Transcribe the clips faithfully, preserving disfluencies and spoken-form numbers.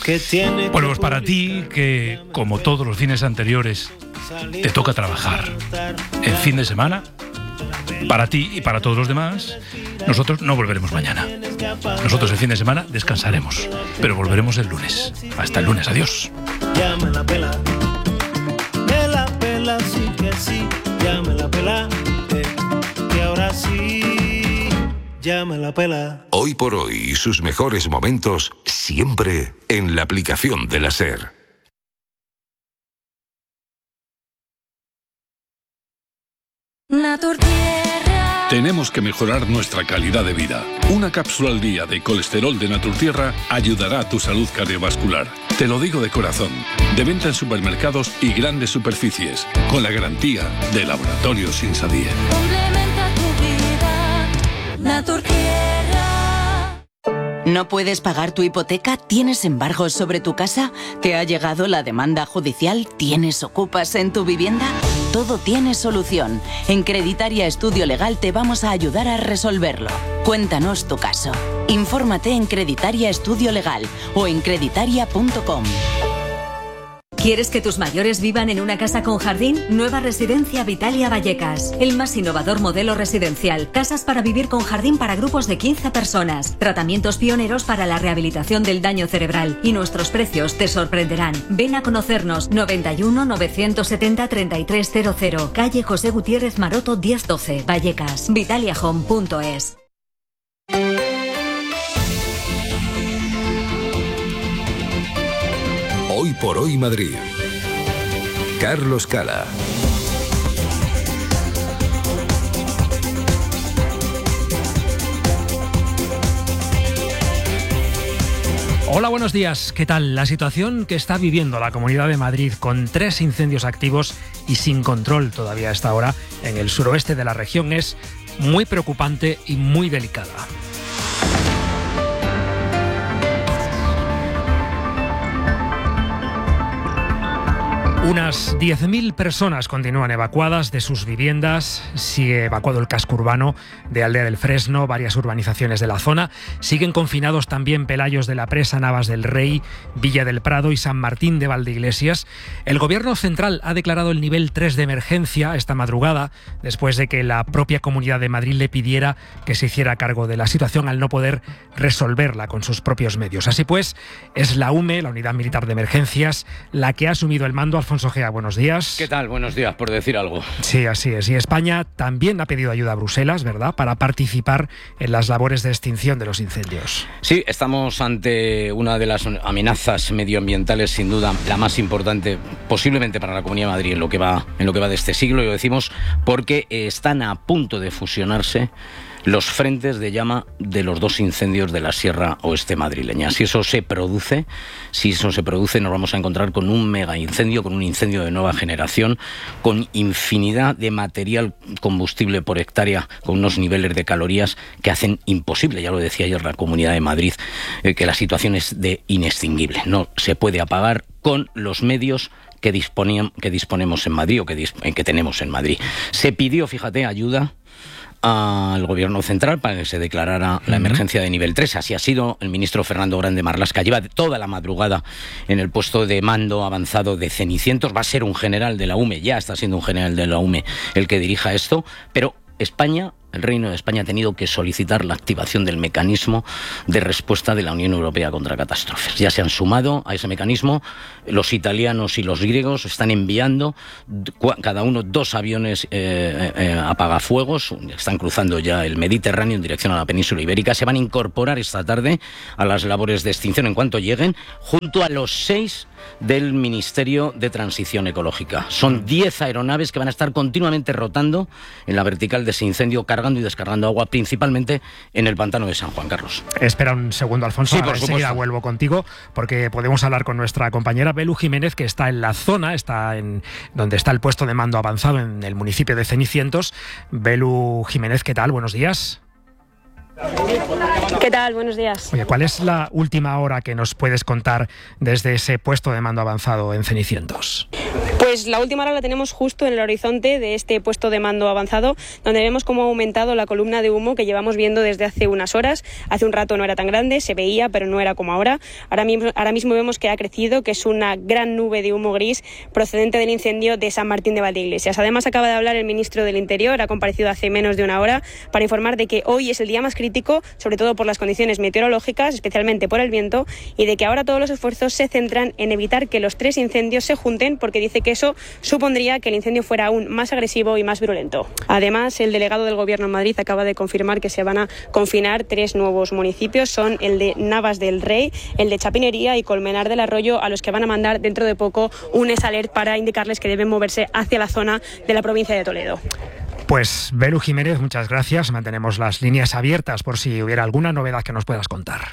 Bueno, pues para ti, que como todos los fines anteriores, te toca trabajar en fin de semana, para ti y para todos los demás, nosotros no volveremos mañana. Nosotros el fin de semana descansaremos, pero volveremos el lunes. Hasta el lunes, adiós. Ya me la pela, me la pela, sí que sí, ya me la pela, eh, que ahora sí, ya me la pela. Hoy por hoy y sus mejores momentos siempre en la aplicación de la SER. Naturtierra. Tenemos que mejorar nuestra calidad de vida. Una cápsula al día de colesterol de Naturtierra ayudará a tu salud cardiovascular. Te lo digo de corazón. De venta en supermercados y grandes superficies. Con la garantía de Laboratorios Insadie. Complementa tu vida. Naturtierra. ¿No puedes pagar tu hipoteca? ¿Tienes embargos sobre tu casa? ¿Te ha llegado la demanda judicial? ¿Tienes ocupas en tu vivienda? Todo tiene solución. En Creditaria Estudio Legal te vamos a ayudar a resolverlo. Cuéntanos tu caso. Infórmate en Creditaria Estudio Legal o en creditaria punto com. ¿Quieres que tus mayores vivan en una casa con jardín? Nueva Residencia Vitalia Vallecas. El más innovador modelo residencial. Casas para vivir con jardín para grupos de quince personas. Tratamientos pioneros para la rehabilitación del daño cerebral. Y nuestros precios te sorprenderán. Ven a conocernos. noventa y uno, novecientos setenta, treinta y tres cero cero. Calle José Gutiérrez Maroto diez doce. Vallecas. vitalia home punto es. Hoy por hoy Madrid. Carlos Cala. Hola, buenos días. ¿Qué tal? La situación que está viviendo la Comunidad de Madrid con tres incendios activos y sin control todavía a esta hora en el suroeste de la región es muy preocupante y muy delicada. Unas diez mil personas continúan evacuadas de sus viviendas. Sigue evacuado el casco urbano de Aldea del Fresno, varias urbanizaciones de la zona. Siguen confinados también Pelayos de la Presa, Navas del Rey, Villa del Prado y San Martín de Valdeiglesias. El Gobierno central ha declarado el nivel tres de emergencia esta madrugada, después de que la propia Comunidad de Madrid le pidiera que se hiciera cargo de la situación al no poder resolverla con sus propios medios. Así pues, es la U M E, la Unidad Militar de Emergencias, la que ha asumido el mando. Alfonso Gea, buenos días. ¿Qué tal? Buenos días, por decir algo. Sí, así es. Y España también ha pedido ayuda a Bruselas, ¿verdad?, para participar en las labores de extinción de los incendios. Sí, estamos ante una de las amenazas medioambientales, sin duda, la más importante posiblemente para la Comunidad de Madrid en lo que va, en lo que va de este siglo, y lo decimos porque están a punto de fusionarse los frentes de llama de los dos incendios de la Sierra Oeste madrileña. Si eso se produce, si eso se produce, nos vamos a encontrar con un mega incendio, con un incendio de nueva generación, con infinidad de material combustible por hectárea, con unos niveles de calorías que hacen imposible, ya lo decía ayer la Comunidad de Madrid, eh, que la situación es de inextinguible. No se puede apagar con los medios que, disponían, que disponemos en Madrid o que, disp- que tenemos en Madrid. Se pidió, fíjate, ayuda al Gobierno central para que se declarara la emergencia de nivel tres. Así ha sido. El ministro Fernando Grande Marlaska lleva toda la madrugada en el puesto de mando avanzado de Cenicientos. Va a ser un general de la U M E, ya está siendo un general de la U M E el que dirija esto, pero España, el Reino de España, ha tenido que solicitar la activación del mecanismo de respuesta de la Unión Europea contra catástrofes. Ya se han sumado a ese mecanismo. Los italianos y los griegos están enviando cada uno dos aviones eh, eh, apagafuegos. Están cruzando ya el Mediterráneo en dirección a la península ibérica. Se van a incorporar esta tarde a las labores de extinción en cuanto lleguen, junto a los seis del Ministerio de Transición Ecológica. Son diez aeronaves que van a estar continuamente rotando en la vertical de ese incendio, cargando y descargando agua, principalmente en el pantano de San Juan. Carlos. Espera un segundo, Alfonso. Sí, por enseguida supuesto. Vuelvo contigo, porque podemos hablar con nuestra compañera Belu Jiménez, que está en la zona, está en donde está el puesto de mando avanzado en el municipio de Cenicientos. Belu Jiménez, ¿qué tal? Buenos días. ¿Qué tal? Buenos días. Oye, ¿cuál es la última hora que nos puedes contar desde ese puesto de mando avanzado en Cenicientos? Pues la última hora la tenemos justo en el horizonte de este puesto de mando avanzado, donde vemos cómo ha aumentado la columna de humo que llevamos viendo desde hace unas horas. Hace un rato no era tan grande, se veía, pero no era como ahora. Ahora mismo, ahora mismo vemos que ha crecido, que es una gran nube de humo gris procedente del incendio de San Martín de Valdeiglesias. Además, acaba de hablar el ministro del Interior, ha comparecido hace menos de una hora para informar de que hoy es el día más crítico, sobre todo por las condiciones meteorológicas, especialmente por el viento, y de que ahora todos los esfuerzos se centran en evitar que los tres incendios se junten, porque dice que eso supondría que el incendio fuera aún más agresivo y más virulento. Además, el delegado del Gobierno en Madrid acaba de confirmar que se van a confinar tres nuevos municipios. Son el de Navas del Rey, el de Chapinería y Colmenar del Arroyo, a los que van a mandar dentro de poco un S-Alert para indicarles que deben moverse hacia la zona de la provincia de Toledo. Pues Belu Jiménez, muchas gracias. Mantenemos las líneas abiertas por si hubiera alguna novedad que nos puedas contar.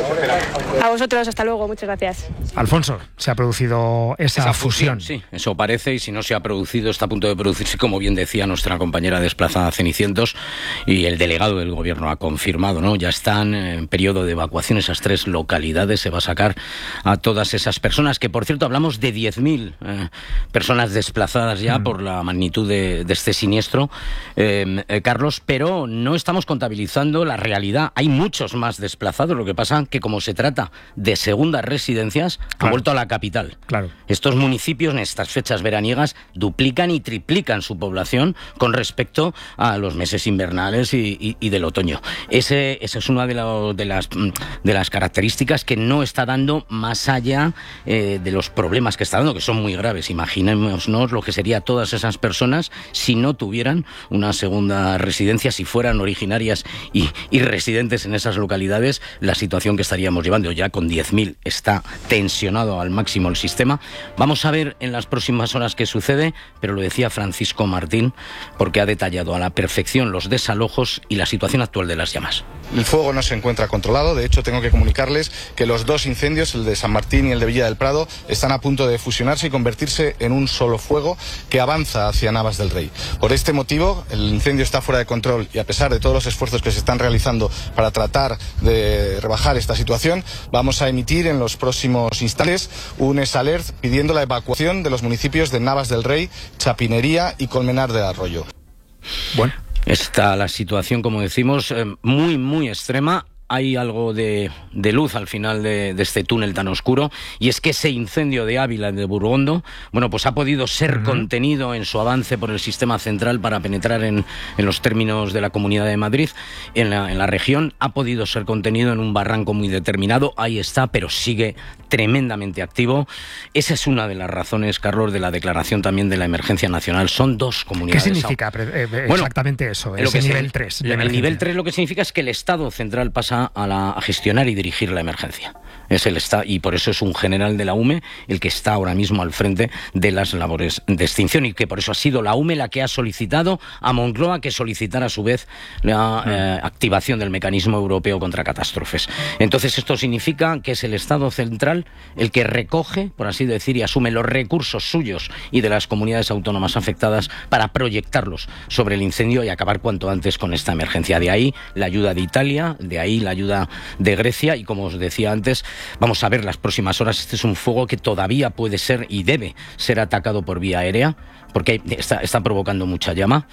A vosotros, hasta luego, muchas gracias. Alfonso, se ha producido esa, esa fusión. fusión. Sí, eso parece, y si no se ha producido, está a punto de producirse, como bien decía nuestra compañera desplazada Cenicientos, y el delegado del Gobierno ha confirmado, ¿no? Ya están en periodo de evacuación esas tres localidades, se va a sacar a todas esas personas, que por cierto hablamos de diez mil eh, personas desplazadas ya mm. por la magnitud de, de este siniestro. Eh, eh, Carlos, pero no estamos contabilizando la realidad. Hay muchos más desplazados. Lo que pasa que, como se trata de segundas residencias, claro, han vuelto a la capital. Claro. Estos municipios en estas fechas veraniegas duplican y triplican su población con respecto a los meses invernales y, y, y del otoño. Ese, esa es una de, lo, de, las, de las características que no está dando más allá eh, de los problemas que está dando, que son muy graves. Imaginémonos lo que sería todas esas personas si no tuvieran una segunda residencia, si fueran originarias y, y residentes en esas localidades, la situación que estaríamos llevando. Ya con diez mil está tensionado al máximo el sistema. Vamos a ver en las próximas horas qué sucede, pero lo decía Francisco Martín, porque ha detallado a la perfección los desalojos y la situación actual de las llamas. El fuego no se encuentra controlado. De hecho, tengo que comunicarles que los dos incendios, el de San Martín y el de Villa del Prado, están a punto de fusionarse y convertirse en un solo fuego que avanza hacia Navas del Rey. Por este motivo, el incendio está fuera de control, y a pesar de todos los esfuerzos que se están realizando para tratar de rebajar esta situación, vamos a emitir en los próximos instantes un S-Alert pidiendo la evacuación de los municipios de Navas del Rey, Chapinería y Colmenar del Arroyo. Bueno, está la situación, como decimos, eh, muy, muy extrema. Hay algo de, de luz al final de, de este túnel tan oscuro, y es que ese incendio de Ávila, de Burgondo, bueno, pues ha podido ser uh-huh. contenido en su avance por el sistema central para penetrar en, en los términos de la Comunidad de Madrid, en la, en la región. Ha podido ser contenido en un barranco muy determinado, ahí está, pero sigue tremendamente activo. Esa es una de las razones, Carlos, de la declaración también de la emergencia nacional. Son dos comunidades. ¿Qué significa eh, bueno, exactamente eso? Ese nivel tres. El nivel tres lo que significa es que el Estado central pasa A, la, a gestionar y dirigir la emergencia. Es el está, y por eso es un general de la U M E el que está ahora mismo al frente de las labores de extinción, y que por eso ha sido la U M E la que ha solicitado a Moncloa que solicitara a su vez la eh, activación del mecanismo europeo contra catástrofes. Entonces esto significa que es el Estado central el que recoge, por así decir, y asume los recursos suyos y de las comunidades autónomas afectadas para proyectarlos sobre el incendio y acabar cuanto antes con esta emergencia. De ahí la ayuda de Italia, de ahí la ayuda de Grecia, y como os decía antes, vamos a ver las próximas horas. Este es un fuego que todavía puede ser y debe ser atacado por vía aérea, porque está, está provocando mucha llama,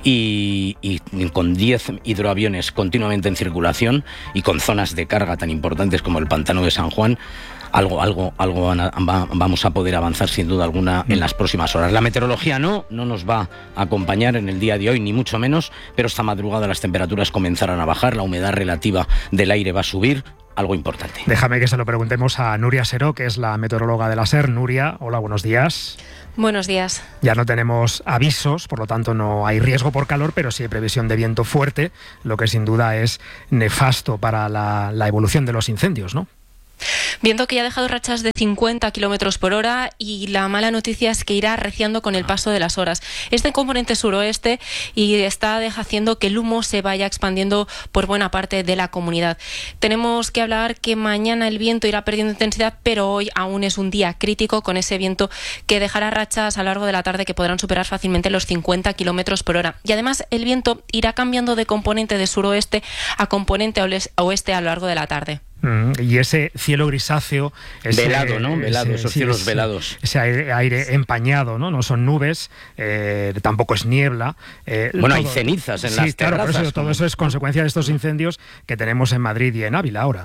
y, y con diez hidroaviones continuamente en circulación y con zonas de carga tan importantes como el pantano de San Juan, algo, algo, algo vamos a poder avanzar sin duda alguna en las próximas horas. La meteorología no, no nos va a acompañar en el día de hoy, ni mucho menos, pero esta madrugada las temperaturas comenzarán a bajar, la humedad relativa del aire va a subir, algo importante. Déjame que se lo preguntemos a Nuria Seró, que es la meteoróloga de la SER. Nuria, hola, buenos días. Buenos días. Ya no tenemos avisos, por lo tanto no hay riesgo por calor, pero sí hay previsión de viento fuerte, lo que sin duda es nefasto para la, la evolución de los incendios, ¿no? Viento que ya ha dejado rachas de cincuenta kilómetros por hora, y la mala noticia es que irá arreciando con el paso de las horas. Este componente suroeste y está haciendo que el humo se vaya expandiendo por buena parte de la comunidad. Tenemos que hablar que mañana el viento irá perdiendo intensidad, pero hoy aún es un día crítico con ese viento que dejará rachas a lo largo de la tarde que podrán superar fácilmente los cincuenta kilómetros por hora. Y además el viento irá cambiando de componente de suroeste a componente oeste a lo largo de la tarde. Mm, y ese cielo grisáceo grisáceo. Ese, velado, ¿no? Velado, ese, esos sí, cielos ese, velados. Ese aire, aire empañado, ¿no? No son nubes, eh, tampoco es niebla. Eh, bueno, todo, hay cenizas en sí, las claro, terrazas. por eso, todo eso es consecuencia de estos incendios que tenemos en Madrid y en Ávila ahora.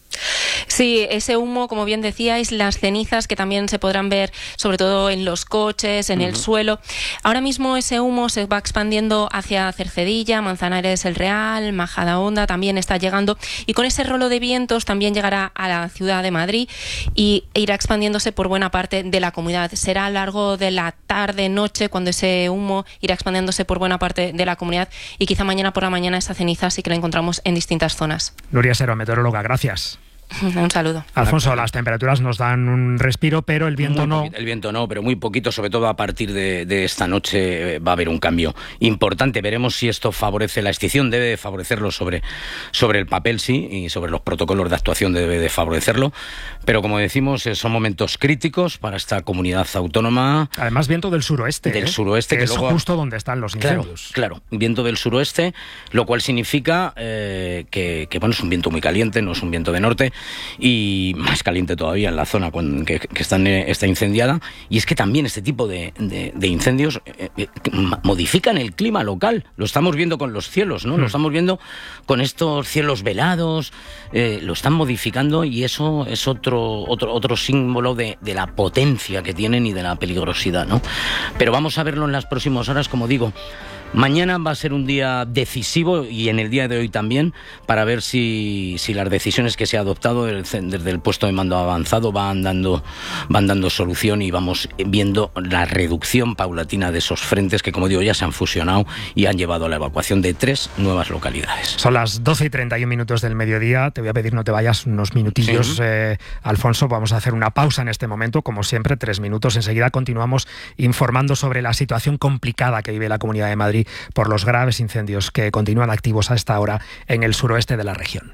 Sí, ese humo, como bien decíais, las cenizas que también se podrán ver sobre todo en los coches, en uh-huh. el suelo. Ahora mismo ese humo se va expandiendo hacia Cercedilla, Manzanares el Real, Majadahonda también está llegando, y con ese rolo de vientos también llegará a la ciudad de Madrid y irá expandiéndose por buena parte de la comunidad. Será a lo largo de la tarde-noche cuando ese humo irá expandiéndose por buena parte de la comunidad, y quizá mañana por la mañana esa ceniza sí que la encontramos en distintas zonas. Nuria Sero, meteoróloga, gracias. Un saludo. Alfonso, las temperaturas nos dan un respiro, pero el viento muy no. Poquito, el viento no, pero muy poquito, sobre todo a partir de, de esta noche va a haber un cambio importante. Veremos si esto favorece la extinción, debe de favorecerlo sobre, sobre el papel, sí, y sobre los protocolos de actuación debe de favorecerlo. Pero como decimos, son momentos críticos para esta comunidad autónoma. Además, viento del suroeste. Del ¿eh? suroeste. Que, que es luego... justo donde están los incendios. Claro, claro, viento del suroeste, lo cual significa eh, que, que bueno, es un viento muy caliente, no es un viento de norte. Y más caliente todavía en la zona cuando, que, que está, está incendiada. Y es que también este tipo de, de, de incendios eh, eh, modifican el clima local. Lo estamos viendo con los cielos, ¿no? Mm. Lo estamos viendo con estos cielos velados, eh, lo están modificando, y eso es otro, otro, otro símbolo de, de la potencia que tienen y de la peligrosidad, ¿no? Pero vamos a verlo en las próximas horas, como digo. Mañana va a ser un día decisivo, y en el día de hoy también, para ver si, si las decisiones que se ha adoptado desde el puesto de mando avanzado van dando, van dando solución, y vamos viendo la reducción paulatina de esos frentes que, como digo, ya se han fusionado y han llevado a la evacuación de tres nuevas localidades. Son las doce y treinta y un minutos del mediodía. Te voy a pedir no te vayas unos minutillos, sí. eh, Alfonso. Vamos a hacer una pausa en este momento, como siempre, tres minutos. Enseguida continuamos informando sobre la situación complicada que vive la Comunidad de Madrid por los graves incendios que continúan activos a esta hora en el suroeste de la región.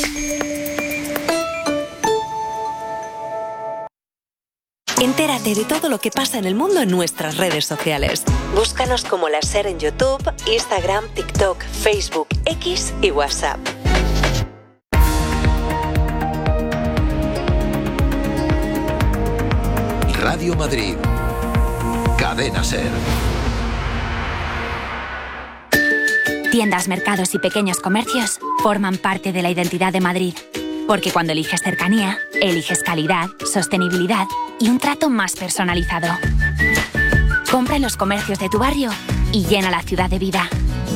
Entérate de todo lo que pasa en el mundo en nuestras redes sociales. Búscanos como La SER en YouTube, Instagram, TikTok, Facebook, X y WhatsApp. Radio Madrid, Cadena SER. Tiendas, mercados y pequeños comercios forman parte de la identidad de Madrid. Porque cuando eliges cercanía, eliges calidad, sostenibilidad y un trato más personalizado. Compra en los comercios de tu barrio y llena la ciudad de vida.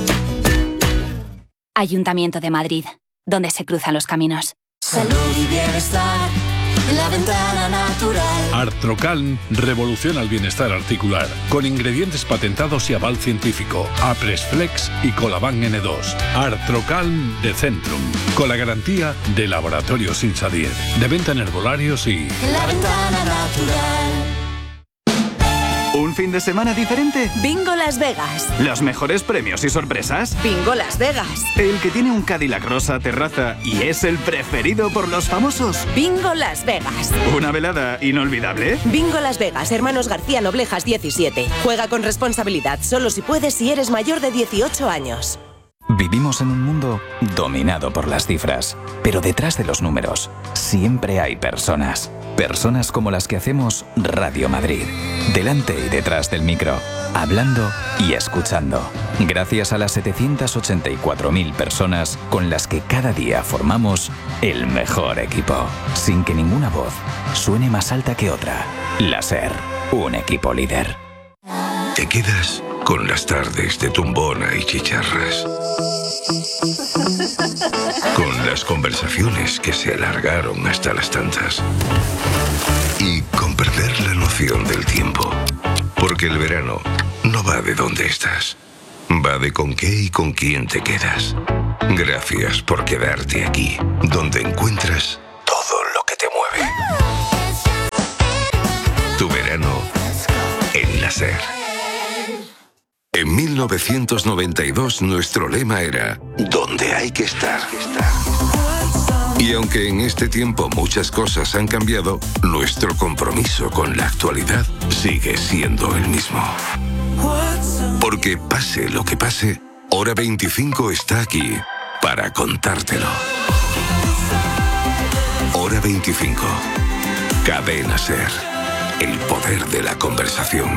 Ayuntamiento de Madrid, donde se cruzan los caminos. Salud y bienestar, la ventana natural. Artrocalm revoluciona el bienestar articular, con ingredientes patentados y aval científico. Apresflex y Colaban ene dos. Artrocalm de Centrum, con la garantía de Laboratorios Insadier. De venta en herbolarios y... La ventana natural. ¿Un fin de semana diferente? Bingo Las Vegas. ¿Los mejores premios y sorpresas? Bingo Las Vegas. ¿El que tiene un Cadillac rosa terraza y es el preferido por los famosos? Bingo Las Vegas. ¿Una velada inolvidable? Bingo Las Vegas, Hermanos García Noblejas diecisiete. Juega con responsabilidad, solo si puedes si eres mayor de dieciocho años. Vivimos en un mundo dominado por las cifras, pero detrás de los números siempre hay personas. Personas como las que hacemos Radio Madrid. Delante y detrás del micro, hablando y escuchando. Gracias a las setecientas ochenta y cuatro mil personas con las que cada día formamos el mejor equipo. Sin que ninguna voz suene más alta que otra. La SER, un equipo líder. Te quedas con las tardes de tumbona y chicharras. Con las conversaciones que se alargaron hasta las tantas. Y con perder la noción del tiempo. Porque el verano no va de dónde estás. Va de con qué y con quién te quedas. Gracias por quedarte aquí, donde encuentras todo lo que te mueve. Tu verano en la SER. En mil novecientos noventa y dos nuestro lema era «Donde hay que estar». Y aunque en este tiempo muchas cosas han cambiado, nuestro compromiso con la actualidad sigue siendo el mismo. Porque pase lo que pase, Hora veinticinco está aquí para contártelo. Hora veinticinco. Cadena SER. El poder de la conversación.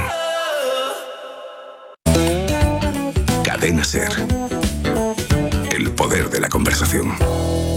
Cadena SER. El poder de la conversación.